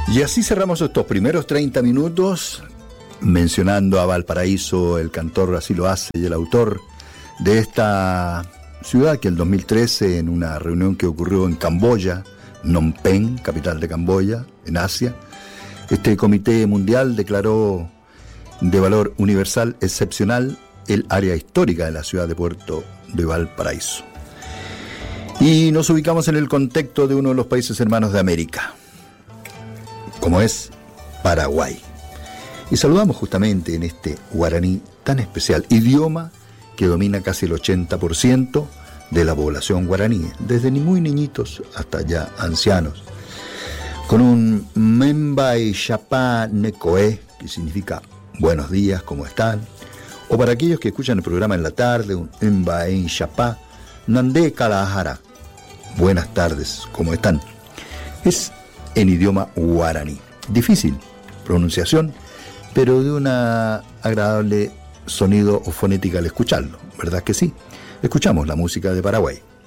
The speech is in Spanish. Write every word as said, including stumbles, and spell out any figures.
Y así cerramos estos primeros treinta minutos mencionando a Valparaíso. El cantor así lo hace, y el autor de esta ciudad que en el dos mil trece, en una reunión que ocurrió en Camboya, Phnom Penh, capital de Camboya, en Asia, este comité mundial declaró de valor universal excepcional el área histórica de la ciudad de Puerto de Valparaíso. Y nos ubicamos en el contexto de uno de los países hermanos de América, como es Paraguay. Y saludamos justamente en este guaraní tan especial, idioma que domina casi el ochenta por ciento de la población guaraní, desde ni muy niñitos hasta ya ancianos, con un Membay Chapá Necoé, que significa buenos días, ¿cómo están? O para aquellos que escuchan el programa en la tarde, un Membay Chapá Nandé Kalahara, buenas tardes, ¿cómo están? Es en idioma guaraní, difícil pronunciación, pero de una agradable sonido o fonética al escucharlo, ¿verdad que sí? Escuchamos la música de Paraguay.